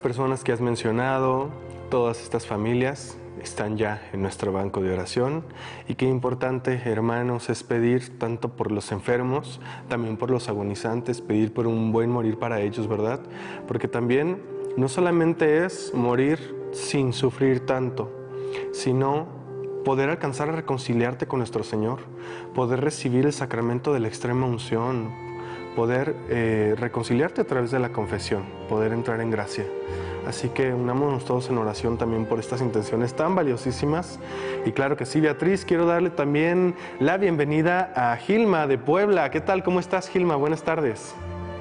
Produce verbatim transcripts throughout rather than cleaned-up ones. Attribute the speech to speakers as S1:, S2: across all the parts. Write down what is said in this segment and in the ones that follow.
S1: Personas que has mencionado, todas estas familias están ya en nuestro banco de oración, y qué importante, hermanos, es pedir tanto por los enfermos, también por los agonizantes, pedir por un buen morir para ellos, ¿verdad? Porque también no solamente es morir sin sufrir tanto, sino poder alcanzar a reconciliarte con nuestro Señor, poder recibir el sacramento de la extrema unción, poder eh, reconciliarte a través de la confesión, poder entrar en gracia. Así que unámonos todos en oración también por estas intenciones tan valiosísimas. Y claro que sí, Beatriz, quiero darle también la bienvenida a Gilma de Puebla. ¿Qué tal? ¿Cómo estás, Gilma? Buenas tardes.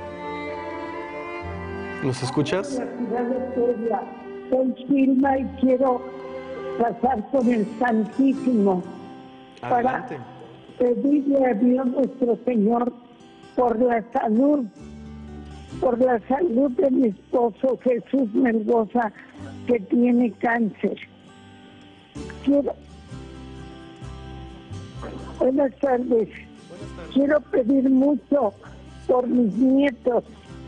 S1: ¿Nos escuchas?
S2: La ciudad de Puebla. Soy Gilma y quiero pasar por el Santísimo.
S1: Adelante.
S2: Para pedirle a Dios nuestro Señor por la salud, por la salud de mi esposo Jesús Mendoza, que tiene cáncer. Quiero... Buenas tardes. Buenas tardes. Quiero pedir mucho por mis nietos,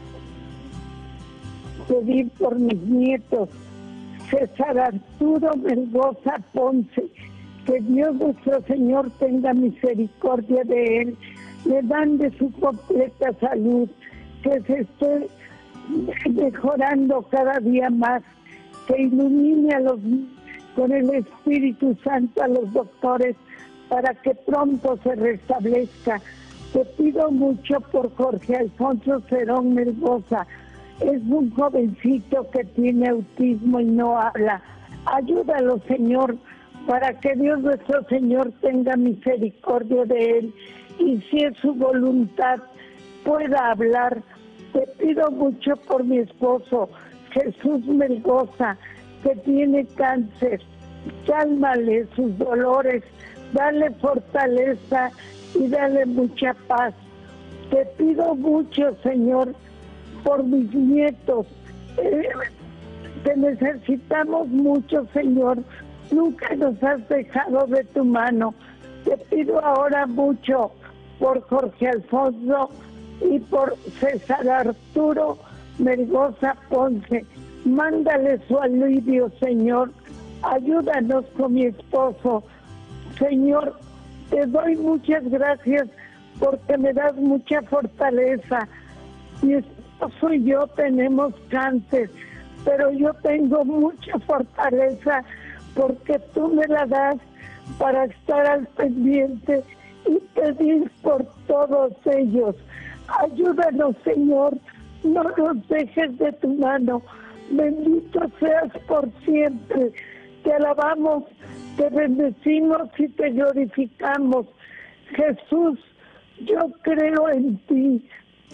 S2: pedir por mis nietos, César Arturo Mendoza Ponce, que Dios nuestro Señor tenga misericordia de él, le dan de su completa salud, que se esté mejorando cada día más, que ilumine a los, con el Espíritu Santo a los doctores para que pronto se restablezca. Te pido mucho por Jorge Alfonso Cerón Mendoza. Es un jovencito que tiene autismo y no habla. Ayúdalo, Señor, para que Dios nuestro Señor tenga misericordia de él y si es su voluntad pueda hablar. Te pido mucho por mi esposo Jesús Mendoza, que tiene cáncer. Cálmale sus dolores, dale fortaleza y dale mucha paz. Te pido mucho, Señor, por mis nietos. Eh, te necesitamos mucho, Señor. Nunca nos has dejado de tu mano. Te pido ahora mucho por Jorge Alfonso y por César Arturo Mendoza Ponce. Mándale su alivio, Señor. Ayúdanos con mi esposo. Señor, te doy muchas gracias porque me das mucha fortaleza. Mi esposo y yo tenemos cáncer, pero yo tengo mucha fortaleza porque tú me la das para estar al pendiente y pedir por todos ellos. Ayúdanos, Señor, no nos dejes de tu mano. Bendito seas por siempre. Te alabamos, te bendecimos y te glorificamos. Jesús, yo creo en ti.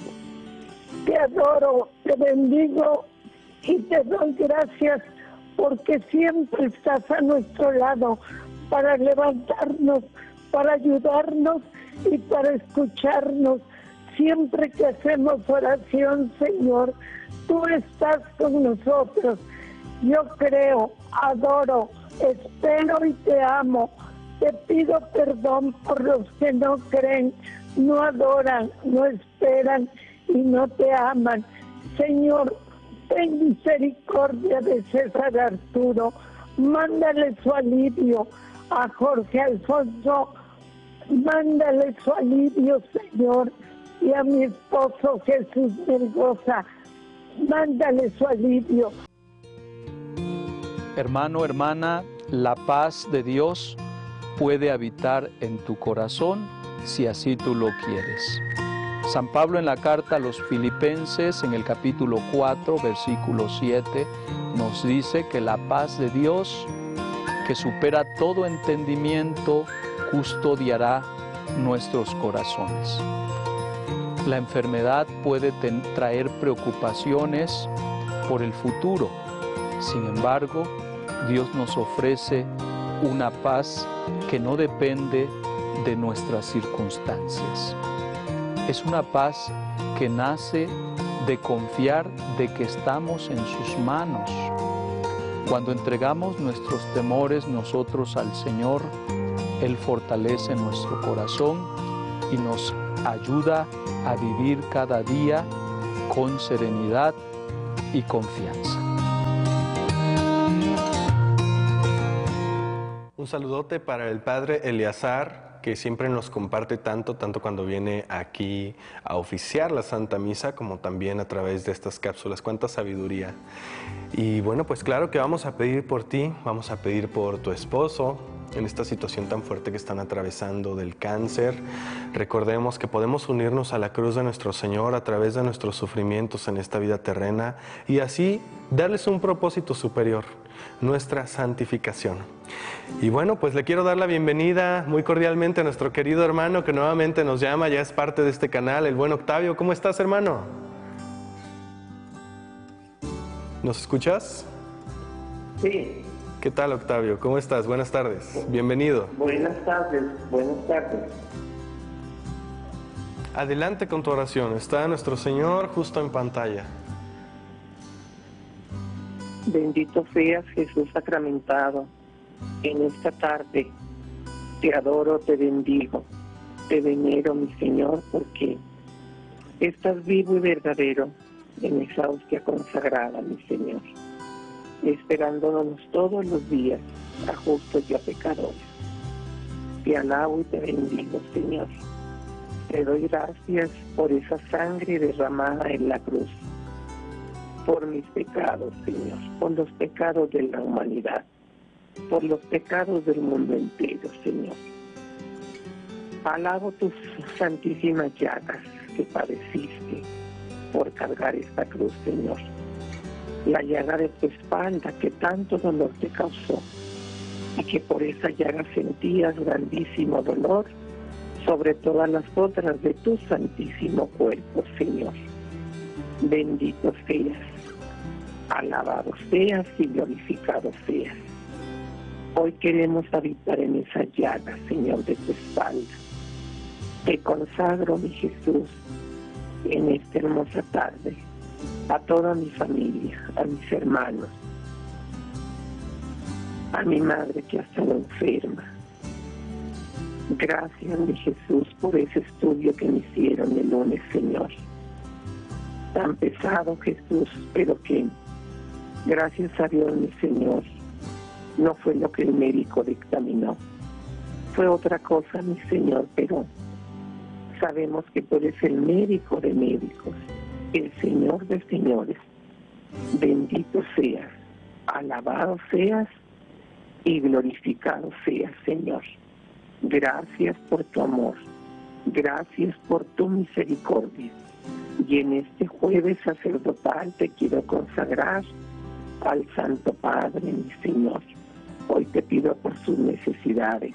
S2: Te adoro, te bendigo y te doy gracias porque siempre estás a nuestro lado para levantarnos, para ayudarnos y para escucharnos. Siempre que hacemos oración, Señor, tú estás con nosotros. Yo creo, adoro, espero y te amo. Te pido perdón por los que no creen, no adoran, no esperan y no te aman. Señor, ten misericordia de César Arturo. Mándale su alivio a Jorge Alfonso. Mándale su alivio, Señor, y a mi esposo Jesús Mendoza. Mándale su alivio.
S3: Hermano, hermana, la paz de Dios puede habitar en tu corazón si así tú lo quieres. San Pablo en la carta a los Filipenses, en el capítulo cuatro, versículo siete, nos dice que la paz de Dios, que supera todo entendimiento, custodiará nuestros corazones. La enfermedad puede traer preocupaciones por el futuro. Sin embargo, Dios nos ofrece una paz que no depende de nuestras circunstancias. Es una paz que nace de confiar de que estamos en sus manos. Cuando entregamos nuestros temores nosotros al Señor, Él fortalece nuestro corazón y nos ayuda a vivir cada día con serenidad y confianza.
S1: saludote para el padre Eleazar, que siempre nos comparte tanto, tanto cuando viene aquí a oficiar la Santa Misa, como también a través de estas cápsulas. ¡Cuánta sabiduría! Y bueno, pues claro que vamos a pedir por ti, vamos a pedir por tu esposo, en esta situación tan fuerte que están atravesando del cáncer. Recordemos que podemos unirnos a la cruz de nuestro Señor a través de nuestros sufrimientos en esta vida terrena y así darles un propósito superior, nuestra santificación. Y bueno, pues le quiero dar la bienvenida muy cordialmente a nuestro querido hermano que nuevamente nos llama, ya es parte de este canal, el buen Octavio. ¿Cómo estás, hermano? ¿Nos escuchas?
S4: Sí.
S1: ¿Qué tal, Octavio? ¿Cómo estás? Buenas tardes. Bienvenido.
S4: Buenas tardes, buenas tardes.
S1: Adelante con tu oración. Está nuestro Señor justo en pantalla.
S4: Bendito seas, Jesús sacramentado. En esta tarde te adoro, te bendigo, te venero, mi Señor, porque estás vivo y verdadero en esa hostia consagrada, mi Señor, esperándonos todos los días a justos y a pecadores. Te alabo y te bendigo, Señor. Te doy gracias por esa sangre derramada en la cruz, por mis pecados, Señor, por los pecados de la humanidad, por los pecados del mundo entero, Señor. Alabo tus santísimas llagas que padeciste por cargar esta cruz, Señor. La llaga de tu espalda que tanto dolor te causó y que por esa llaga sentías grandísimo dolor sobre todas las otras de tu santísimo cuerpo, Señor. Bendito seas, alabado seas y glorificado seas. Hoy queremos habitar en esa llaga, Señor, de tu espalda. Te consagro, mi Jesús, en esta hermosa tarde, a toda mi familia, a mis hermanos, a mi madre que ha estado enferma. Gracias, mi Jesús, por ese estudio que me hicieron el lunes, Señor. Tan pesado, Jesús, pero que, gracias a Dios, mi Señor, no fue lo que el médico dictaminó. Fue otra cosa, mi Señor, pero sabemos que tú eres el médico de médicos, el Señor de señores. Bendito seas, alabado seas y glorificado seas, Señor. Gracias por tu amor, gracias por tu misericordia. Y en este jueves sacerdotal te quiero consagrar al Santo Padre, mi Señor. Hoy te pido por sus necesidades.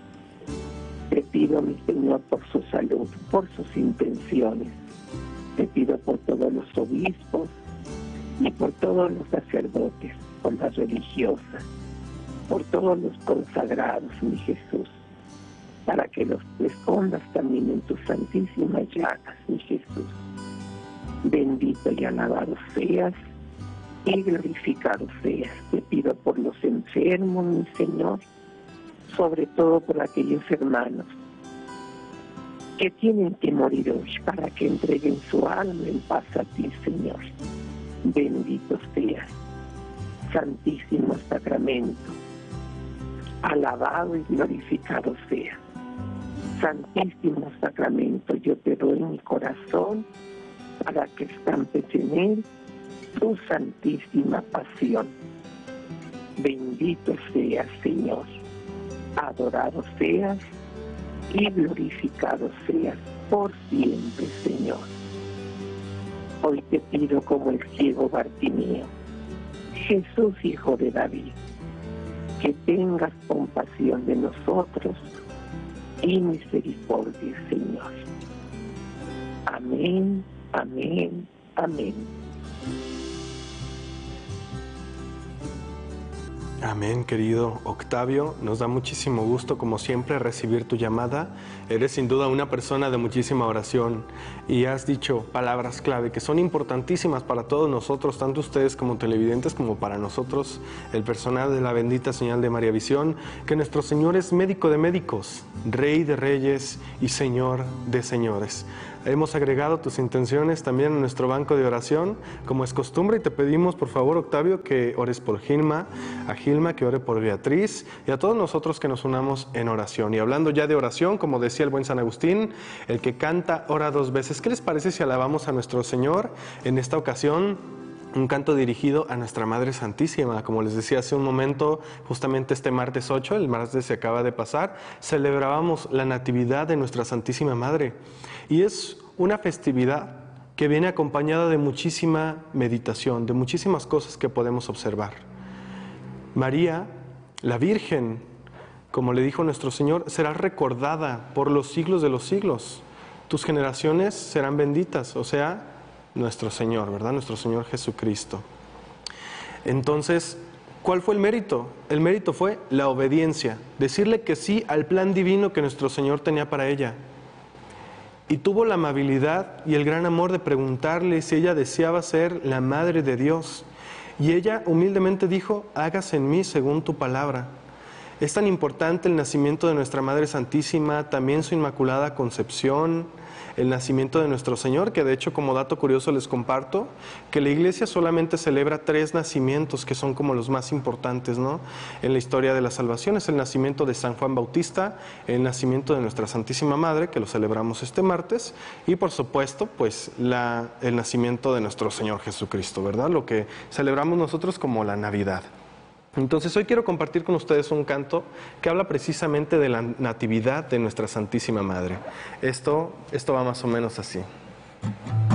S4: Te pido, mi Señor, por su salud, por sus intenciones. Te pido por todos los obispos y por todos los sacerdotes, por las religiosas, por todos los consagrados, mi Jesús, para que los escondas también en tus santísimas llagas, mi Jesús. Bendito y alabado seas y glorificado seas. Te pido por los enfermos, mi Señor, sobre todo por aquellos hermanos que tienen que morir hoy para que entreguen su alma en paz a ti, Señor. Bendito seas, Santísimo Sacramento, alabado y glorificado sea. Santísimo Sacramento, yo te doy mi corazón para que estampes en él tu santísima pasión. Bendito seas, Señor, adorado seas y glorificado seas por siempre, Señor. Hoy te pido como el ciego Bartimeo, Jesús, Hijo de David, que tengas compasión de nosotros y misericordia, Señor. Amén, amén, amén.
S1: Amén, querido Octavio. Nos da muchísimo gusto, como siempre, recibir tu llamada. Eres sin duda una persona de muchísima oración y has dicho palabras clave que son importantísimas para todos nosotros, tanto ustedes como televidentes, como para nosotros, el personal de la bendita señal de María Visión, que nuestro Señor es médico de médicos, Rey de reyes y Señor de señores. Hemos agregado tus intenciones también en nuestro banco de oración, como es costumbre, y te pedimos, por favor, Octavio, que ores por Gilma, a Gilma, que ore por Beatriz, y a todos nosotros que nos unamos en oración. Y hablando ya de oración, como decía el buen San Agustín, el que canta ora dos veces. ¿Qué les parece si alabamos a nuestro Señor en esta ocasión? Un canto dirigido a nuestra Madre Santísima. Como les decía hace un momento, justamente este martes ocho, el martes se acaba de pasar, celebrábamos la Natividad de nuestra Santísima Madre. Y es una festividad que viene acompañada de muchísima meditación, de muchísimas cosas que podemos observar. María, la Virgen, como le dijo nuestro Señor, será recordada por los siglos de los siglos. Tus generaciones serán benditas, o sea, nuestro Señor, ¿verdad? Nuestro Señor Jesucristo. Entonces, ¿cuál fue el mérito? El mérito fue la obediencia, decirle que sí al plan divino que nuestro Señor tenía para ella. Y tuvo la amabilidad y el gran amor de preguntarle si ella deseaba ser la Madre de Dios. Y ella humildemente dijo, hágase en mí según tu palabra. Es tan importante el nacimiento de nuestra Madre Santísima, también su Inmaculada Concepción, el nacimiento de nuestro Señor, que de hecho como dato curioso les comparto, que la Iglesia solamente celebra tres nacimientos que son como los más importantes, ¿no?, en la historia de la salvación. Es el nacimiento de San Juan Bautista, el nacimiento de nuestra Santísima Madre, que lo celebramos este martes, y por supuesto, pues la, el nacimiento de nuestro Señor Jesucristo, ¿verdad?, lo que celebramos nosotros como la Navidad. Entonces hoy quiero compartir con ustedes un canto que habla precisamente de la natividad de nuestra Santísima Madre. Esto, esto va más o menos así.